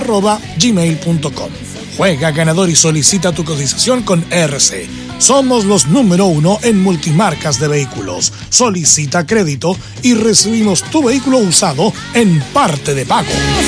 @gmail.com. Juega ganador y solicita tu cotización con RC. Somos los número 1 en multimarcas de vehículos. Solicita crédito y recibimos tu vehículo usado en parte de pago.